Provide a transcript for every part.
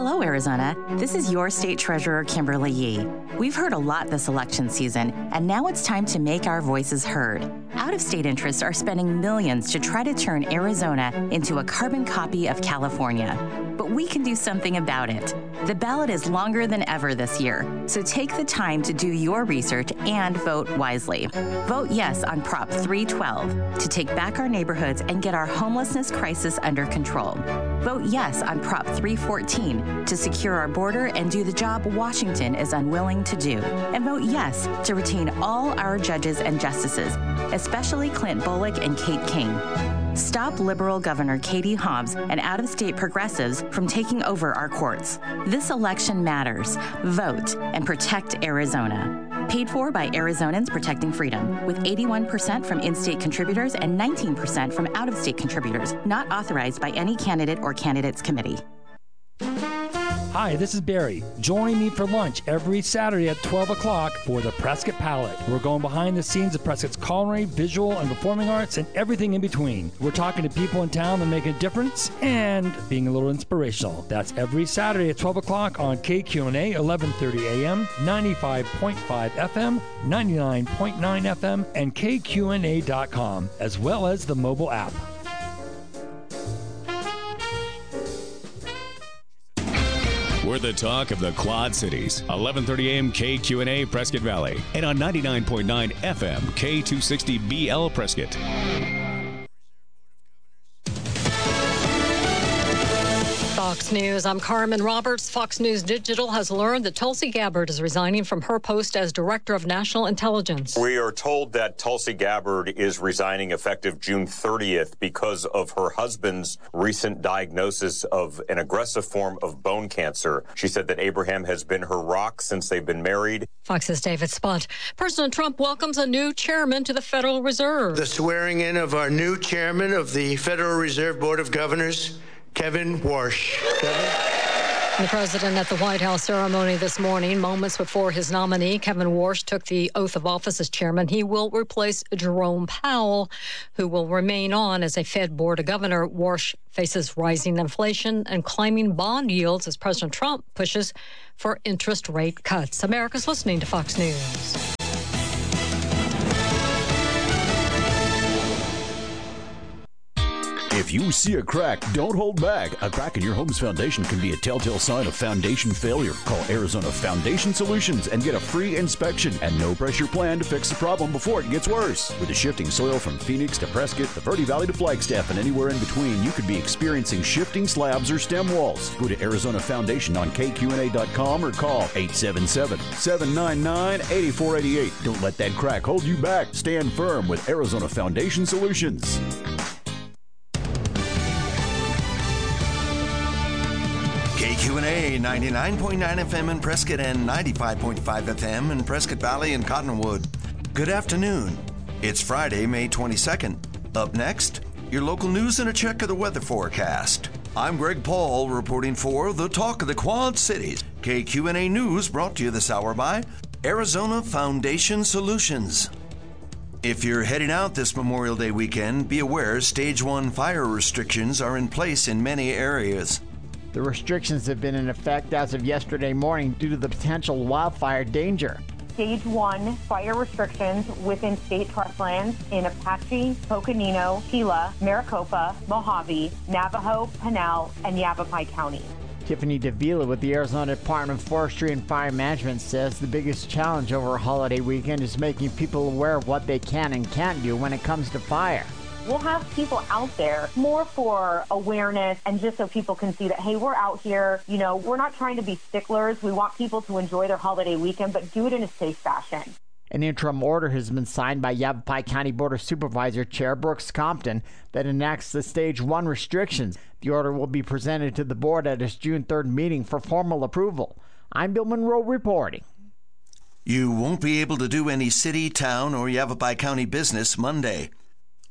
Hello, Arizona. This is your State Treasurer, Kimberly Yee. We've heard a lot this election season, and now it's time to make our voices heard. Out-of-state interests are spending millions to try to turn Arizona into a carbon copy of California. But we can do something about it. The ballot is longer than ever this year, so take the time to do your research and vote wisely. Vote yes on Prop 312 to take back our neighborhoods and get our homelessness crisis under control. Vote yes on Prop 314 to secure our border and do the job Washington is unwilling to do. And vote yes to retain all our judges and justices, especially Clint Bullock and Kate King. Stop liberal Governor Katie Hobbs and out-of-state progressives from taking over our courts. This election matters. Vote and protect Arizona. Paid for by Arizonans Protecting Freedom, with 81% from in-state contributors and 19% from out-of-state contributors, not authorized by any candidate or candidates committee. Hi, this is Barry. Join me for lunch every Saturday at 12 o'clock for the Prescott Palette. We're going behind the scenes of Prescott's culinary, visual, and performing arts, and everything in between. We're talking to people in town that make a difference and being a little inspirational. That's every Saturday at 12 o'clock on KQNA, 1130 AM, 95.5 FM, 99.9 FM, and KQNA.com, as well as the mobile app. We're the talk of the Quad Cities. 1130 AM KQNA Prescott Valley. And on 99.9 FM K260BL Prescott. Fox News, I'm Carmen Roberts. Fox News Digital has learned that Tulsi Gabbard is resigning from her post as Director of National Intelligence. We are told that Tulsi Gabbard is resigning effective June 30th because of her husband's recent diagnosis of an aggressive form of bone cancer. She said that Abraham has been her rock since they've been married. Fox's David Spott. President Trump welcomes a new chairman to the Federal Reserve. The swearing in of our new chairman of the Federal Reserve Board of Governors, Kevin Warsh. The president at the White House ceremony this morning, moments before his nominee, Kevin Warsh, took the oath of office as chairman. He will replace Jerome Powell, who will remain on as a Fed Board of Governor. Warsh faces rising inflation and climbing bond yields as President Trump pushes for interest rate cuts. America's listening to Fox News. If you see a crack, don't hold back. A crack in your home's foundation can be a telltale sign of foundation failure. Call Arizona Foundation Solutions and get a free inspection and no-pressure plan to fix the problem before it gets worse. With the shifting soil from Phoenix to Prescott, the Verde Valley to Flagstaff, and anywhere in between, you could be experiencing shifting slabs or stem walls. Go to Arizona Foundation on KQNA.com or call 877-799-8488. Don't let that crack hold you back. Stand firm with Arizona Foundation Solutions. KQNA 99.9 FM in Prescott and 95.5 FM in Prescott Valley and Cottonwood. Good afternoon. It's Friday, May 22nd. Up next, your local news and a check of the weather forecast. I'm Greg Paul reporting for the Talk of the Quad Cities. KQNA News brought to you this hour by Arizona Foundation Solutions. If you're heading out this Memorial Day weekend, be aware Stage 1 fire restrictions are in place in many areas. The restrictions have been in effect as of yesterday morning due to the potential wildfire danger. Stage 1 fire restrictions within state trust lands in Apache, Coconino, Gila, Maricopa, Mojave, Navajo, Pinal, and Yavapai counties. Tiffany Davila with the Arizona Department of Forestry and Fire Management says the biggest challenge over a holiday weekend is making people aware of what they can and can't do when it comes to fire. We'll have people out there more for awareness and just so people can see that, hey, we're out here. You know, we're not trying to be sticklers. We want people to enjoy their holiday weekend, but do it in a safe fashion. An interim order has been signed by Yavapai County Board of Supervisor Chair Brooks Compton that enacts the Stage 1 restrictions. The order will be presented to the board at its June 3rd meeting for formal approval. I'm Bill Monroe reporting. You won't be able to do any city, town, or Yavapai County business Monday.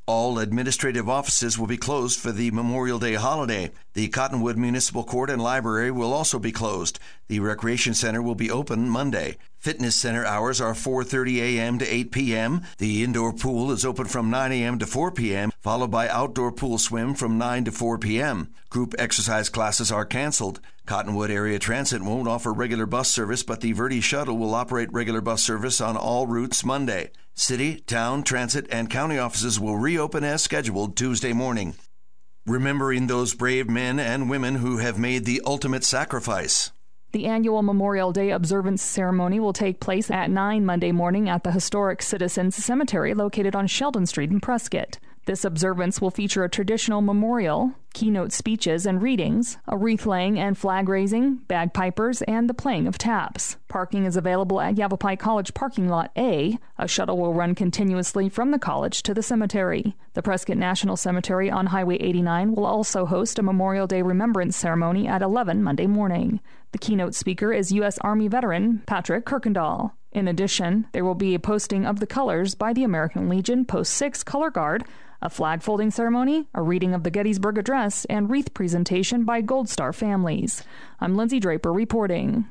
All administrative offices will be closed for the Memorial Day holiday. The Cottonwood Municipal Court and Library will also be closed. The Recreation Center will be open Monday. Fitness center hours are 4:30 a.m. to 8 p.m. The indoor pool is open from 9 a.m. to 4 p.m., followed by outdoor pool swim from 9 to 4 p.m. Group exercise classes are canceled. Cottonwood Area Transit won't offer regular bus service, but the Verde Shuttle will operate regular bus service on all routes Monday. City, town, transit, and county offices will reopen as scheduled Tuesday morning. Remembering those brave men and women who have made the ultimate sacrifice. The annual Memorial Day observance ceremony will take place at 9 Monday morning at the historic Citizens Cemetery located on Sheldon Street in Prescott. This observance will feature a traditional memorial, keynote speeches and readings, a wreath laying and flag raising, bagpipers, and the playing of taps. Parking is available at Yavapai College Parking Lot A. A shuttle will run continuously from the college to the cemetery. The Prescott National Cemetery on Highway 89 will also host a Memorial Day remembrance ceremony at 11 Monday morning. The keynote speaker is U.S. Army veteran Patrick Kirkendall. In addition, there will be a posting of the colors by the American Legion Post 6 Color Guard, a flag folding ceremony, a reading of the Gettysburg Address, and wreath presentation by Gold Star families. I'm Lindsay Draper reporting.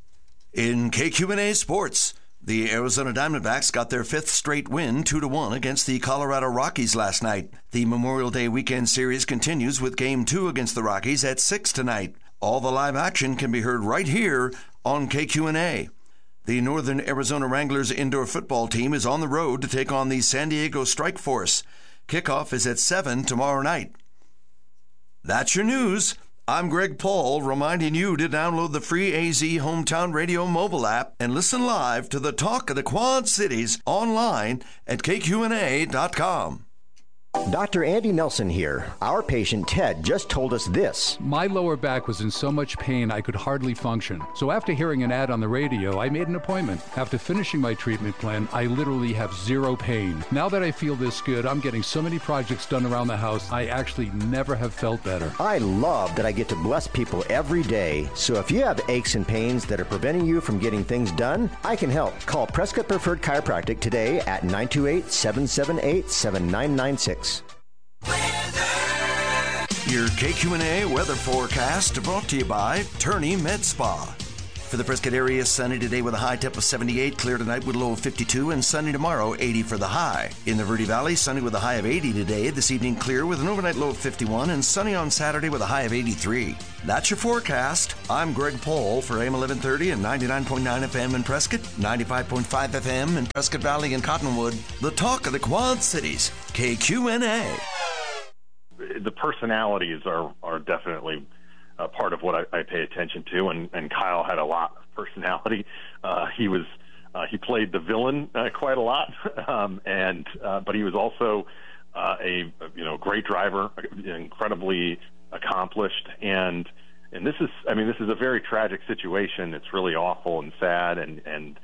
In KQNA Sports, the Arizona Diamondbacks got their fifth straight win 2-1 against the Colorado Rockies last night. The Memorial Day weekend series continues with Game 2 against the Rockies at 6 tonight. All the live action can be heard right here on KQNA. The Northern Arizona Wranglers indoor football team is on the road to take on the San Diego Strike Force. Kickoff is at 7 tomorrow night. That's your news. I'm Greg Paul, reminding you to download the free AZ Hometown Radio mobile app and listen live to the Talk of the Quad Cities online at kqna.com. Dr. Andy Nelson here. Our patient Ted just told us this. My lower back was in so much pain I could hardly function. So after hearing an ad on the radio, I made an appointment. After finishing my treatment plan, I literally have zero pain. Now that I feel this good, I'm getting so many projects done around the house, I actually never have felt better. I love that I get to bless people every day. So if you have aches and pains that are preventing you from getting things done, I can help. Call Prescott Preferred Chiropractic today at 928-778-7996. Your KQNA weather forecast brought to you by Turney Med Spa. For the Prescott area, sunny today with a high temp of 78, clear tonight with a low of 52, and sunny tomorrow, 80 for the high. In the Verde Valley, sunny with a high of 80 today, this evening clear with an overnight low of 51, and sunny on Saturday with a high of 83. That's your forecast. I'm Greg Paul for AM 1130 and 99.9 FM in Prescott, 95.5 FM in Prescott Valley and Cottonwood. The talk of the Quad Cities, KQNA. The personalities are definitely part of what I pay attention to, and Kyle had a lot of personality. He played the villain quite a lot, but he was also a great driver, incredibly accomplished, and this is a very tragic situation. It's really awful and sad, and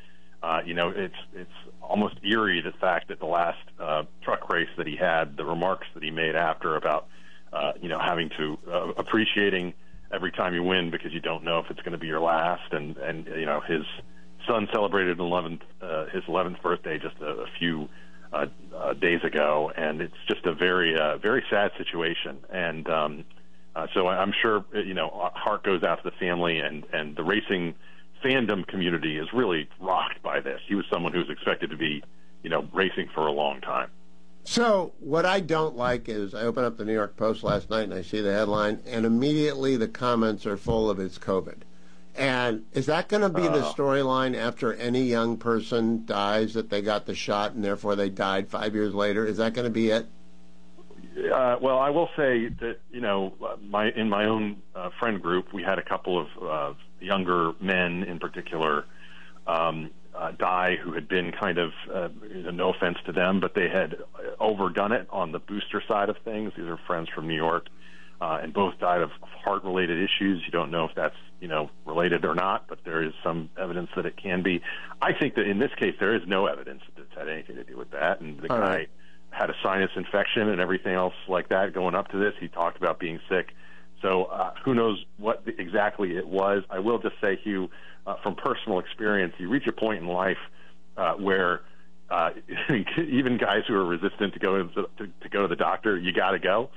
it's almost eerie, the fact that the last truck race that he had, the remarks that he made after about having to appreciating every time you win because you don't know if it's going to be your last, and his son celebrated his 11th birthday just a few days ago, and it's just a very very sad situation, and so I'm sure our heart goes out to the family, and the racing fandom community is really rocked by this. He was someone who was expected to be racing for a long time. So what I don't like is I open up the New York Post last night and I see the headline, and immediately the comments are full of it's COVID. And is that going to be the storyline after any young person dies, that they got the shot and therefore they died 5 years later? Is that going to be it? Well, I will say that, in my own friend group, we had a couple of younger men in particular die who had been kind of, no offense to them, but they had overdone it on the booster side of things. These are friends from New York, and both died of heart-related issues. You don't know if that's, related or not, but there is some evidence that it can be. I think that in this case, there is no evidence that it's had anything to do with that, and the guy had a sinus infection and everything else like that going up to this. He talked about being sick. So who knows what exactly it was. I will just say, Hugh, from personal experience, you reach a point in life where even guys who are resistant to go to the doctor, you got to go.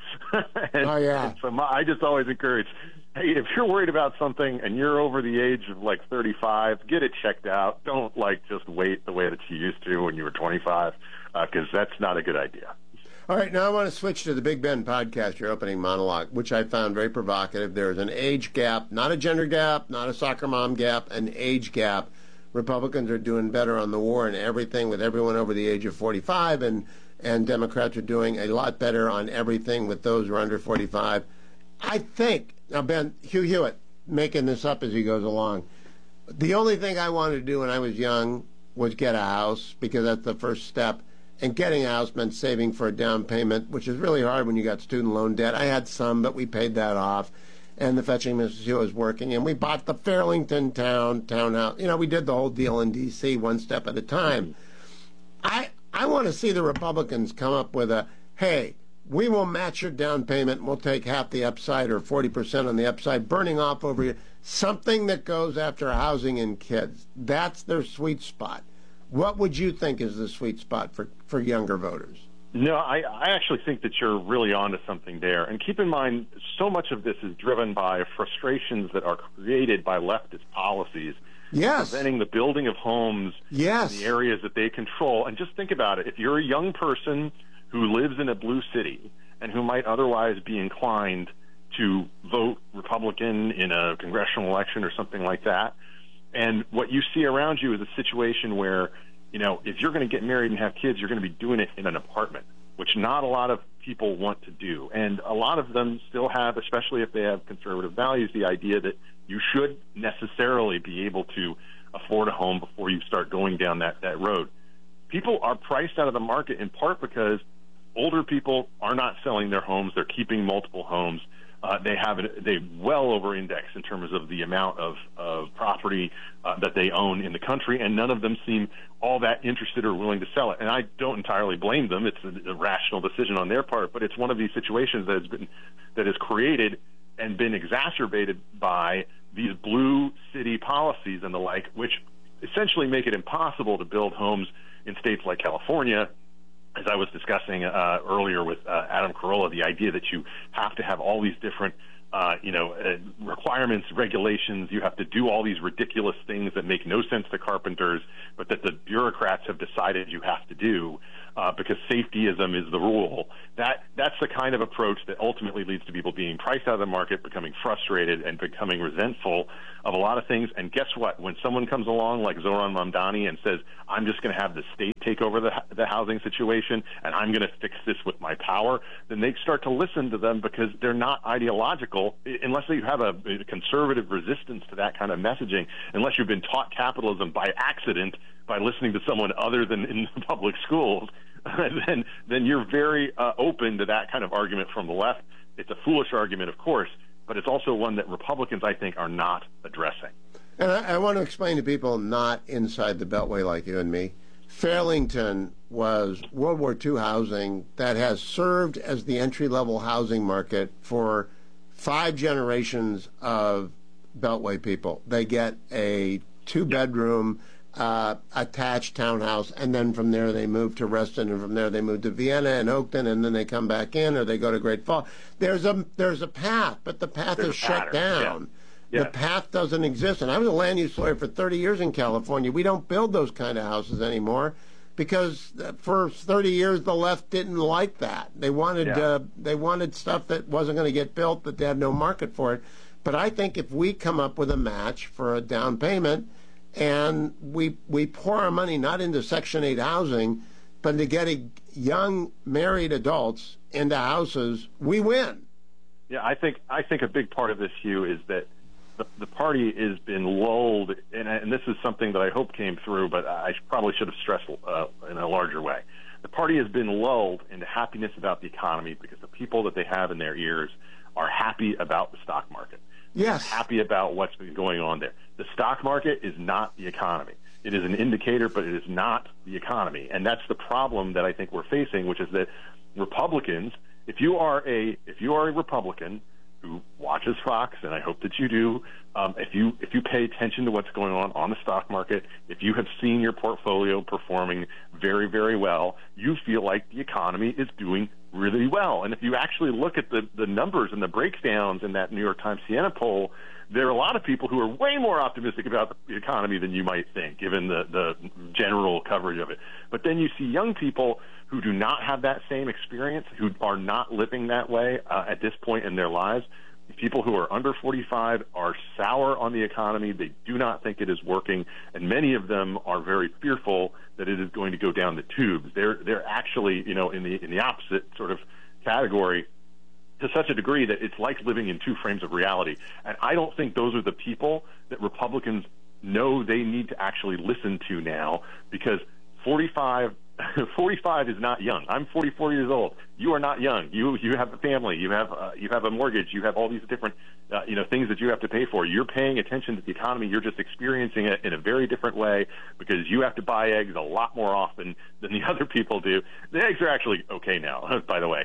And so I just always encourage, hey, if you're worried about something and you're over the age of like 35, get it checked out. Don't just wait the way that you used to when you were 25, because that's not a good idea. All right, now I want to switch to the Big Ben podcast, your opening monologue, which I found very provocative. There's an age gap, not a gender gap, not a soccer mom gap, an age gap. Republicans are doing better on the war and everything with everyone over the age of 45, and Democrats are doing a lot better on everything with those who are under 45. I think, now Ben, Hugh Hewitt, making this up as he goes along, the only thing I wanted to do when I was young was get a house, because that's the first step. And getting a house meant saving for a down payment, which is really hard when you got student loan debt. I had some, but we paid that off. And the Fetching Mrs. Hugh was working. And we bought the Fairlington townhouse. We did the whole deal in D.C. one step at a time. I want to see the Republicans come up with hey, we will match your down payment. We'll take half the upside or 40% on the upside, burning off over you. Something that goes after housing and kids. That's their sweet spot. What would you think is the sweet spot for younger voters? No, I actually think that you're really onto something there. And keep in mind, so much of this is driven by frustrations that are created by leftist policies, preventing the building of homes in the areas that they control. And just think about it. If you're a young person who lives in a blue city and who might otherwise be inclined to vote Republican in a congressional election or something like that, and what you see around you is a situation where, if you're going to get married and have kids, you're going to be doing it in an apartment, which not a lot of people want to do. And a lot of them still have, especially if they have conservative values, the idea that you should necessarily be able to afford a home before you start going down that road. People are priced out of the market in part because older people are not selling their homes. They're keeping multiple homes. They well over-index in terms of the amount of property that they own in the country, and none of them seem all that interested or willing to sell it. And I don't entirely blame them. It's a rational decision on their part, but it's one of these situations that is created and been exacerbated by these blue city policies and the like, which essentially make it impossible to build homes in states like California. As I was discussing earlier with Adam Carolla, the idea that you have to have all these different, requirements, regulations, you have to do all these ridiculous things that make no sense to carpenters, but that the bureaucrats have decided you have to do because safetyism is the rule. That's the kind of approach that ultimately leads to people being priced out of the market, becoming frustrated, and becoming resentful of a lot of things. And guess what? When someone comes along like Zohran Mamdani and says, I'm just going to have the state take over the housing situation and I'm going to fix this with my power, then they start to listen to them because they're not ideological, unless you have a conservative resistance to that kind of messaging, unless you've been taught capitalism by accident by listening to someone other than in the public schools, then you're very open to that kind of argument from the left. It's a foolish argument, of course, but it's also one that Republicans, I think, are not addressing. And I want to explain to people not inside the Beltway like you and me. Fairlington was World War II housing that has served as the entry-level housing market for 5 generations of Beltway people. They get a 2-bedroom attached townhouse, and then from there they move to Reston, and from there they move to Vienna and Oakton, and then they come back in, or they go to Great Falls. There's a path, but the path is shut down. Yeah. The path doesn't exist. And I was a land use lawyer for 30 years in California. We don't build those kind of houses anymore because for 30 years the left didn't like that. They wanted stuff that wasn't going to get built, that they had no market for it. But I think if we come up with a match for a down payment and we pour our money not into Section 8 housing, but to getting young married adults into houses, we win. Yeah, I think a big part of this, Hugh, is that the party has been lulled, and this is something that I hope came through, but I probably should have stressed in a larger way. The party has been lulled into happiness about the economy because the people that they have in their ears are happy about the stock market. Yes. They're happy about what's been going on there. The stock market is not the economy. It is an indicator, but it is not the economy. And that's the problem that I think we're facing, which is that Republicans, if you are a Republican who who watches Fox, and I hope that you do, if you pay attention to what's going on the stock market, if you have seen your portfolio performing very, very well, you feel like the economy is doing really well. And if you actually look at the numbers and the breakdowns in that New York Times Siena poll, there are a lot of people who are way more optimistic about the economy than you might think, given the general coverage of it. But then you see young people who do not have that same experience, who are not living that way at this point in their lives. People who are under 45 are sour on the economy. They do not think it is working, and many of them are very fearful that it is going to go down the tubes. They're actually, in the opposite sort of category, to such a degree that it's like living in two frames of reality. And I don't think those are the people that Republicans know they need to actually listen to now, because 45 is not young. I'm 44 years old. You are not young. You have a family. You have a mortgage. You have all these different things that you have to pay for. You're paying attention to the economy. You're just experiencing it in a very different way, because you have to buy eggs a lot more often than the other people do. The eggs are actually okay now, by the way.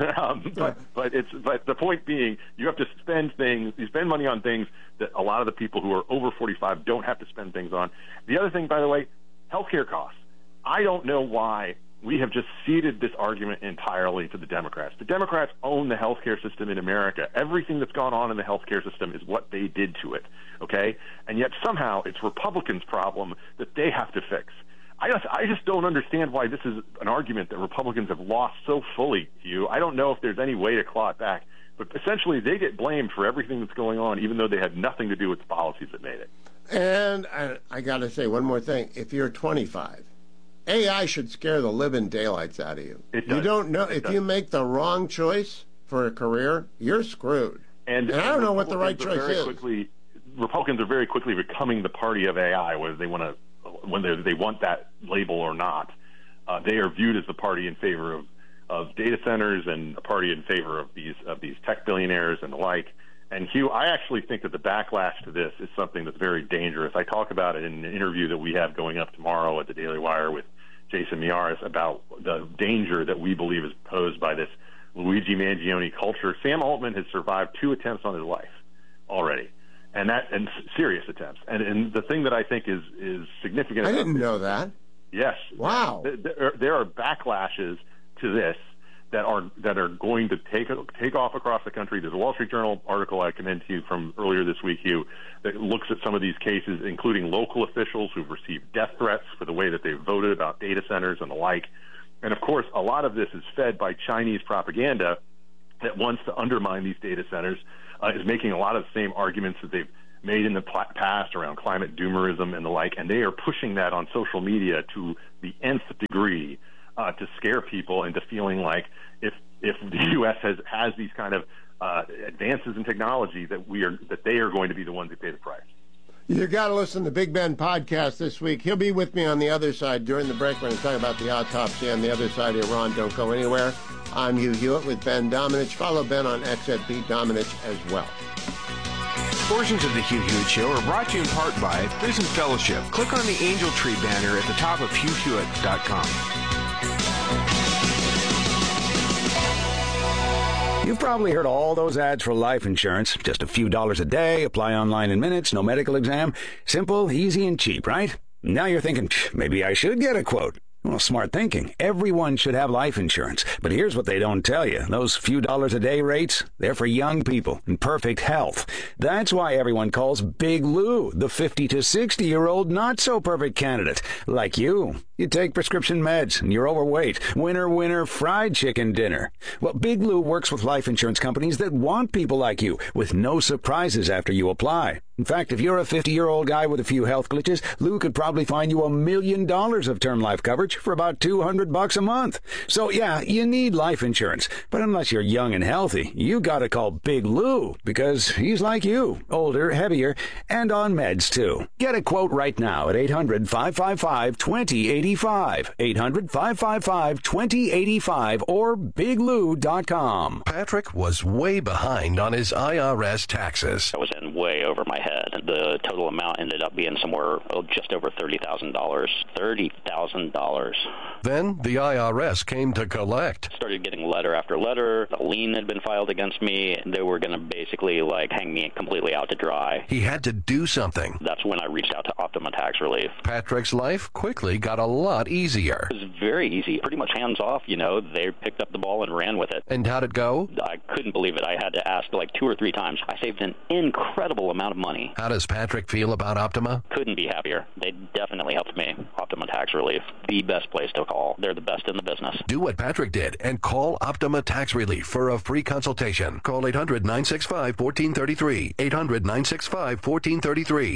But the point being, you have to spend money on things that a lot of the people who are over 45 don't have to spend things on. The other thing, by the way, healthcare costs. I don't know why we have just ceded this argument entirely to the Democrats. The Democrats own the healthcare system in America. Everything that's gone on in the healthcare system is what they did to it, okay? And yet somehow it's Republicans' problem that they have to fix. I just don't understand why this is an argument that Republicans have lost so fully, Hugh. I don't know if there's any way to claw it back. But essentially, they get blamed for everything that's going on, even though they had nothing to do with the policies that made it. And I got to say one more thing. If you're 25, AI should scare the living daylights out of you. It does. You don't know. If you make the wrong choice for a career, you're screwed. And I don't know what the right choice is. Republicans are very quickly becoming the party of AI, whether they want that label or not. They are viewed as the party in favor of data centers and a party in favor of these tech billionaires and the like. And Hugh, I actually think that the backlash to this is something that's very dangerous. I talk about it in an interview that we have going up tomorrow at the Daily Wire with Jason Miyares about the danger that we believe is posed by this Luigi Mangione culture. Sam Altman has survived 2 attempts on his life already, and serious attempts. And the thing that I think is significant. I didn't know that. Yes. Wow. There are backlashes to this that are going to take off across the country. There's a Wall Street Journal article I commend to you from earlier this week, Hugh, that looks at some of these cases, including local officials who've received death threats for the way that they've voted about data centers and the like. And, of course, a lot of this is fed by Chinese propaganda that wants to undermine these data centers, is making a lot of the same arguments that they've made in the past around climate doomerism and the like, and they are pushing that on social media to the nth degree to scare people into feeling like if the U.S. has these kind of advances in technology that they are going to be the ones who pay the price. You got to listen to Big Ben podcast this week. He'll be with me on the other side during the break when I talk about the autopsy on the other side of Iran. Don't go anywhere. I'm Hugh Hewitt with Ben Domenech. Follow Ben on X at @BDomenech as well. Portions of the Hugh Hewitt Show are brought to you in part by Prison Fellowship. Click on the Angel Tree banner at the top of HughHewitt.com. You've probably heard all those ads for life insurance. Just a few dollars a day, apply online in minutes, no medical exam. Simple, easy, and cheap, right? Now you're thinking, maybe I should get a quote. Well, smart thinking. Everyone should have life insurance. But here's what they don't tell you. Those few dollars a day rates, they're for young people in perfect health. That's why everyone calls Big Lou the 50 to 60-year-old not-so-perfect candidate. Like you. You take prescription meds and you're overweight. Winner, fried chicken dinner. Well, Big Lou works with life insurance companies that want people like you with no surprises after you apply. In fact, if you're a 50-year-old guy with a few health glitches, Lou could probably find you $1 million of term life coverage for about $200 a month. So, yeah, you need life insurance. But unless you're young and healthy, you gotta call Big Lou because he's like you, older, heavier, and on meds, too. Get a quote right now at 800-555-2085. 800-555-2085 or biglou.com. Patrick was way behind on his IRS taxes. I was in in way over my head. The total amount ended up being somewhere just over $30,000. $30,000. Then the IRS came to collect. Started getting letter after letter. A lien had been filed against me. They were going to basically hang me completely out to dry. He had to do something. That's when I reached out to Optima Tax Relief. Patrick's life quickly got a lot easier. It was very easy, pretty much hands off. They picked up the ball and ran with it. And how'd it go? I couldn't believe it. I had to ask 2 or 3 times. I saved an incredible amount of money. How does Patrick feel about Optima? Couldn't be happier. They definitely helped me. Optima Tax Relief, the best place to call. They're the best in the business. Do what Patrick did and call Optima Tax Relief for a free consultation. Call 800-965-1433. 800-965-1433.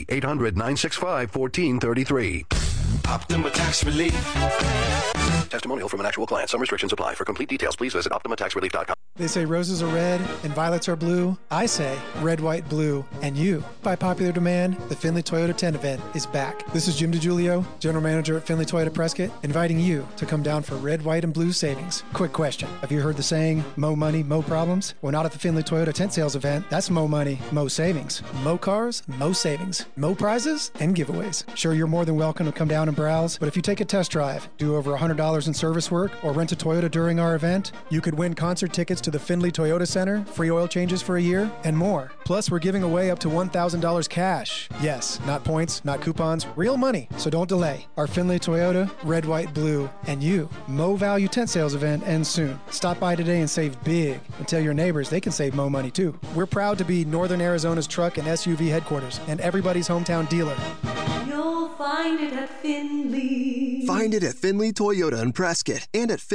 800-965-1433. Optima Tax Relief. Testimonial from an actual client. Some restrictions apply. For complete details, please visit OptimaTaxRelief.com. They say roses are red and violets are blue. I say red, white, blue, and you. By popular demand, the Findlay Toyota 10 event is back. This is Jim DiGiulio, General Manager at Findlay Toyota Prescott, inviting you to come down for red, white, and blue savings. Quick question. Have you heard the saying, mo money, mo problems? Well, not at the Findlay Toyota tent sales event. That's mo money, mo savings. Mo cars, mo savings. Mo prizes and giveaways. Sure, you're more than welcome to come down and browse, but if you take a test drive, do over $100 in service work, or rent a Toyota during our event, you could win concert tickets to the Findlay Toyota Center, free oil changes for a year, and more. Plus, we're giving away up to $1,000 cash. Yes, not points, not coupons, real money. So don't delay. Our Findlay Toyota, red, white, blue, and you. Mo Value tent sales event ends soon. Stop by today and save big. And tell your neighbors they can save Mo money too. We're proud to be Northern Arizona's truck and SUV headquarters and everybody's hometown dealer. You'll find it at Findlay. Find it at Findlay Toyota in Prescott and at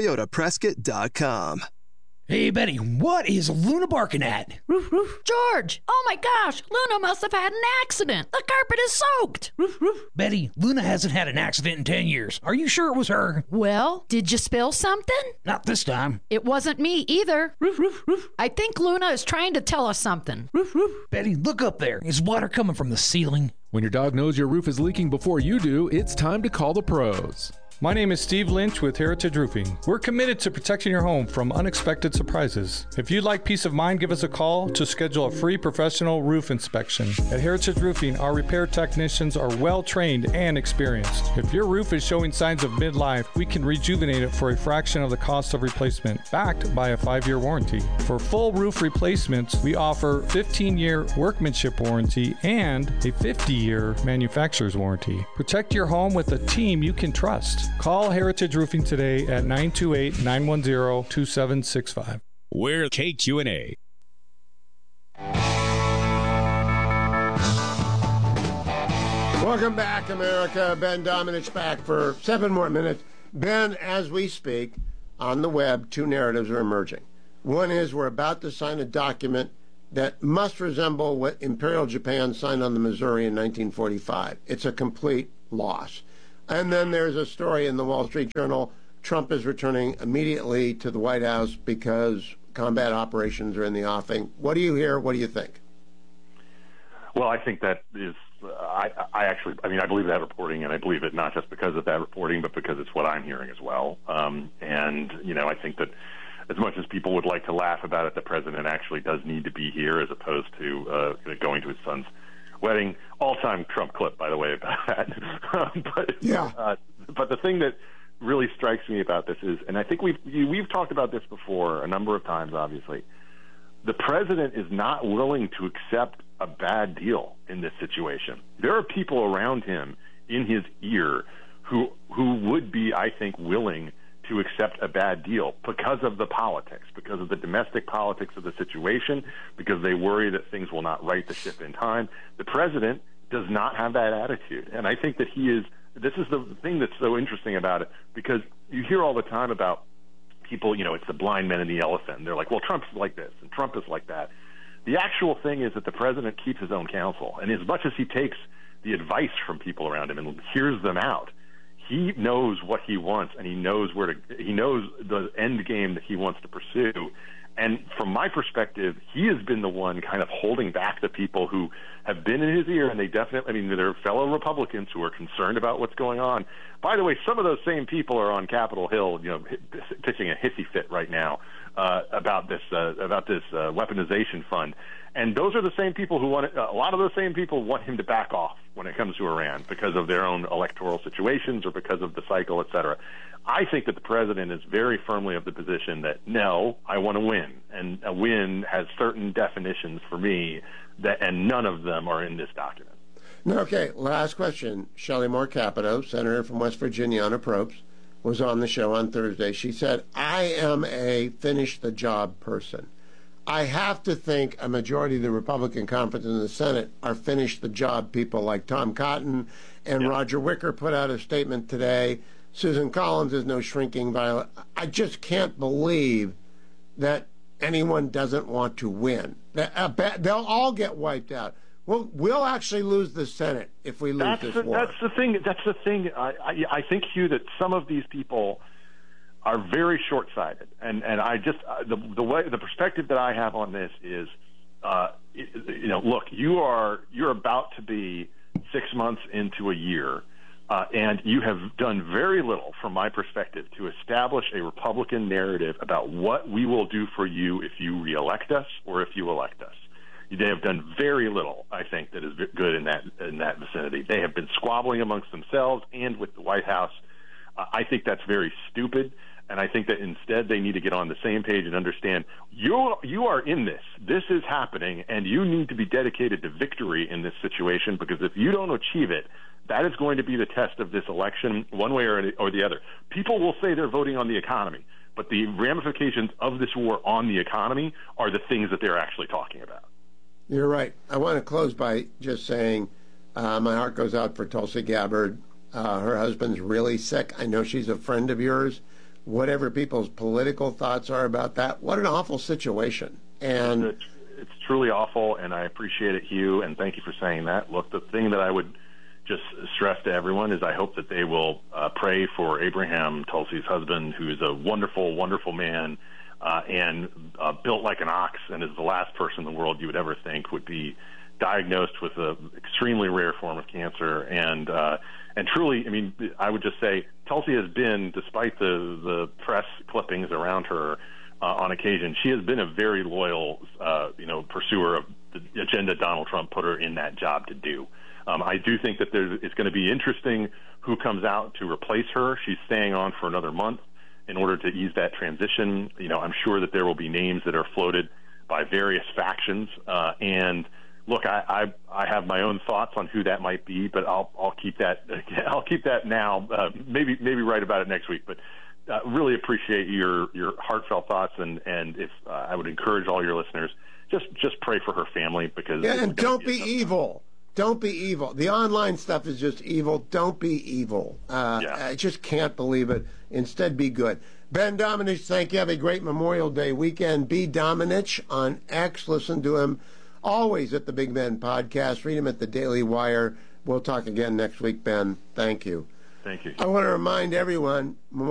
FindlayToyotaPrescott.com. Hey, Betty, what is Luna barking at? Roof, roof. George! Oh my gosh! Luna must have had an accident! The carpet is soaked! Roof, roof. Betty, Luna hasn't had an accident in 10 years. Are you sure it was her? Well, did you spill something? Not this time. It wasn't me either. Roof, roof, roof. I think Luna is trying to tell us something. Roof, roof. Betty, look up there. Is water coming from the ceiling? When your dog knows your roof is leaking before you do, it's time to call the pros. My name is Steve Lynch with Heritage Roofing. We're committed to protecting your home from unexpected surprises. If you'd like peace of mind, give us a call to schedule a free professional roof inspection. At Heritage Roofing, our repair technicians are well trained and experienced. If your roof is showing signs of midlife, we can rejuvenate it for a fraction of the cost of replacement, backed by a 5-year warranty. For full roof replacements, we offer 15-year workmanship warranty and a 50-year manufacturer's warranty. Protect your home with a team you can trust. Call Heritage Roofing today at 928-910-2765. We're KQNA. Welcome back, America. Ben Domenech back for 7 more minutes. Ben, as we speak, on the web, 2 narratives are emerging. One is we're about to sign a document that must resemble what Imperial Japan signed on the Missouri in 1945. It's a complete loss. And then there's a story in the Wall Street Journal. Trump is returning immediately to the White House because combat operations are in the offing. What do you hear? What do you think? Well, I think that is, I believe that reporting, and I believe it not just because of that reporting, but because it's what I'm hearing as well. I think that as much as people would like to laugh about it, the president actually does need to be here as opposed to going to his son's wedding. All-time Trump clip, by the way, about that. But the thing that really strikes me about this is, and I think we've talked about this before a number of times, obviously, the president is not willing to accept a bad deal in this situation. There are people around him in his ear who would be, I think, willing to accept a bad deal because of the politics, because of the domestic politics of the situation, because they worry that things will not right the ship in time. The president does not have that attitude. And I think that this is the thing that's so interesting about it, because you hear all the time about people, it's the blind men and the elephant. And they're like, well, Trump's like this and Trump is like that. The actual thing is that the president keeps his own counsel. And as much as he takes the advice from people around him and hears them out, he knows what he wants, and he knows the end game that he wants to pursue. And from my perspective, he has been the one kind of holding back the people who have been in his ear, and they definitely, there are fellow Republicans who are concerned about what's going on. By the way, some of those same people are on Capitol Hill, pitching a hissy fit right now about this weaponization fund. And those are the same people who a lot of the same people want him to back off when it comes to Iran because of their own electoral situations or because of the cycle, et cetera. I think that the president is very firmly of the position that, no, I want to win. And a win has certain definitions for me, and none of them are in this document. Okay, last question. Shelley Moore Capito, senator from West Virginia on approach, was on the show on Thursday. She said, I am a finish-the-job person. I have to think a majority of the Republican conference in the Senate are finish-the-job people like Tom Cotton, and Roger Wicker put out a statement today. Susan Collins is no shrinking violet. I just can't believe that anyone doesn't want to win. They'll all get wiped out. We'll actually lose the Senate if we lose this war. That's the thing. I think, Hugh, that some of these people are very short-sighted, and I just the perspective that I have on this is, look, you're about to be 6 months into a year, and you have done very little, from my perspective, to establish a Republican narrative about what we will do for you if you reelect us or if you elect us. They have done very little, I think, that is good in that vicinity. They have been squabbling amongst themselves and with the White House. I think that's very stupid, and I think that instead they need to get on the same page and understand you are in this. This is happening, and you need to be dedicated to victory in this situation, because if you don't achieve it, that is going to be the test of this election, one way or the other. People will say they're voting on the economy, but the ramifications of this war on the economy are the things that they're actually talking about. You're right. I want to close by just saying my heart goes out for Tulsi Gabbard. Her husband's really sick. I know she's a friend of yours. Whatever people's political thoughts are about that, what an awful situation. And it's truly awful, and I appreciate it, Hugh, and thank you for saying that. Look, the thing that I would just stress to everyone is I hope that they will pray for Abraham, Tulsi's husband, who is a wonderful, wonderful man, and built like an ox, and is the last person in the world you would ever think would be diagnosed with an extremely rare form of cancer. And truly, I mean, I would just say Tulsi has been, despite the press clippings around her on occasion, she has been a very loyal, pursuer of the agenda Donald Trump put her in that job to do. I do think that it's going to be interesting who comes out to replace her. She's staying on for another month in order to ease that transition. I'm sure that there will be names that are floated by various factions. And look, I have my own thoughts on who that might be, but I'll keep that. I'll keep that now. Maybe write about it next week. But really appreciate your heartfelt thoughts, and if I would encourage all your listeners, just pray for her family, because and don't be evil. Don't be evil. The online stuff is just evil. Don't be evil. I just can't believe it. Instead, be good. Ben Domenech, thank you. Have a great Memorial Day weekend. B. Domenech on X. Listen to him always at the Big Ben Podcast. Read him at the Daily Wire. We'll talk again next week, Ben. Thank you. Thank you. I want to remind everyone,